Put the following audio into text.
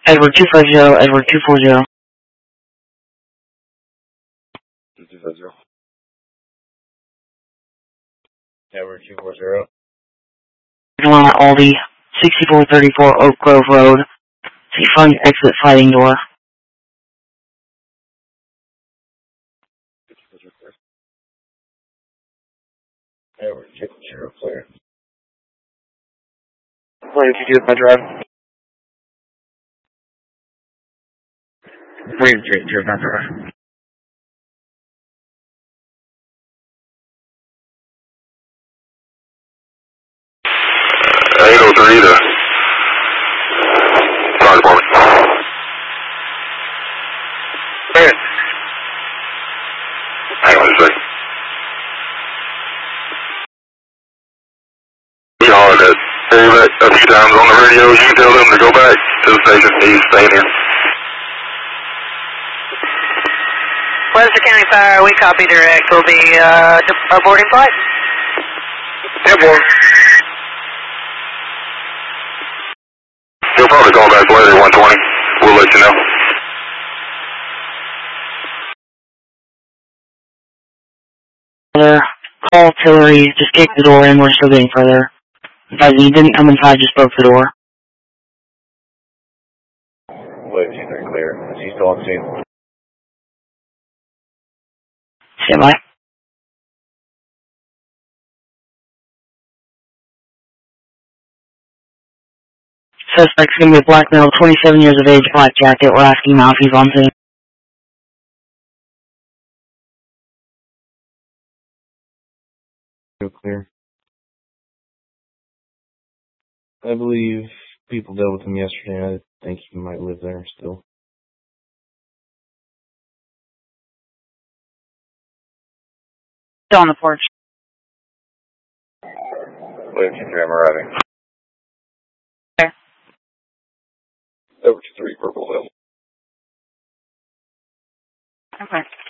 Edward 250, Edward 240. 250. Edward 240. Atlanta Aldi, 6434 Oak Grove Road. See front exit sliding door. Edward 240 clear. What did you do by drive? Wait, drive by drive. To fire department. Hey. Hang on a second. We hollered at David a few times on the radio. You can tell them to go back to the station. He's staying here. Webster County Fire, we copy direct. We'll be boarding flight. Airborne. He'll probably call back later, 120. We'll let you know. Further, call Tillery, just kick the door in, we're still getting further. Guys, he didn't come inside, just broke the door. Wave 23 clear. Is he still on scene? Stand by. Suspect's gonna be a black male, 27 years of age, black jacket. We're asking now if he's on scene. Clear. I believe people dealt with him yesterday. I think he might live there still. Still on the porch. Wave 23, I'm arriving. Okay. Over to 3, Purple Hill. Okay.